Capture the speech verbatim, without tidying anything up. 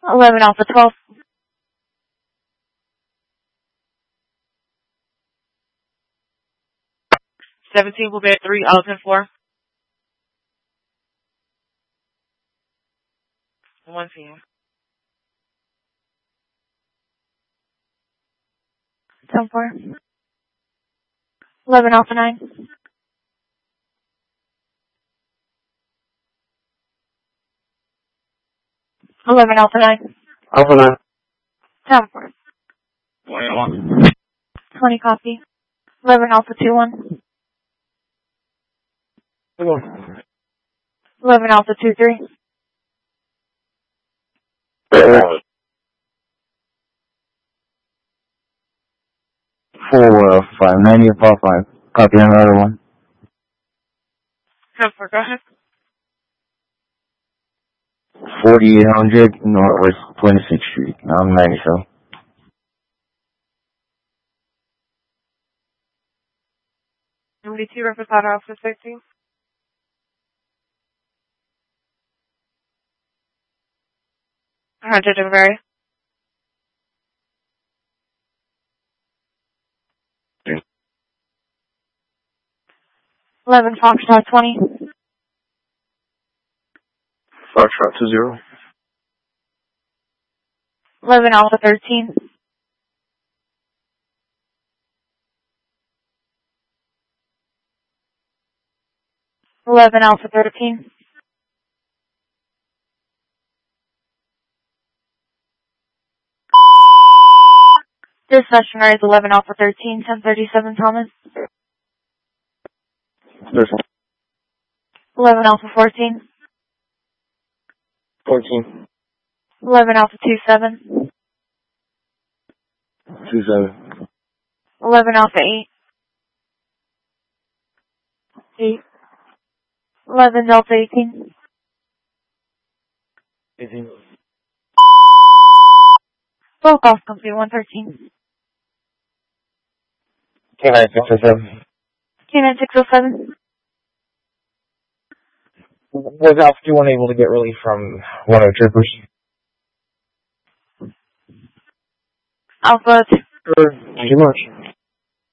eleven Alpha twelve. seventeen will be at three, Alpha four. one p.m. ten four. eleven Alpha nine. eleven Alpha nine. Alpha nine. ten four. twenty-one. twenty copy. eleven Alpha two one. eleven Alpha two three. Four, uh, five, ninety, five, five. Copy another one. ten four, go ahead. forty-eight hundred Northwest twenty-sixth Street. I'm ninety-seven. seventy-two, reference out Alpha sixteen. one hundred and very. eleven Foxtrot twenty. Foxtrot two zero. eleven Alpha thirteen. eleven Alpha thirteen. This stationary is eleven Alpha thirteen, ten thirty-seven Thomas. This one. eleven Alpha fourteen. fourteen. eleven Alpha two seven. two seven. eleven Alpha eight. eight. eleven Delta eighteen. eighteen. Full cost company one thirteen. K nine six oh seven. K nine six oh seven. Was Alpha two unable to get relief from one of the troopers? Alpha. Sure. Thank you much.